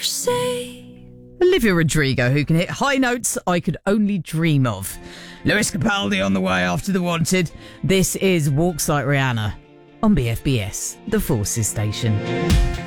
say. Olivia Rodrigo, who can hit high notes I could only dream of. Lewis Capaldi on the way after The Wanted. This is Walks Like Rihanna on BFBS, the Forces station.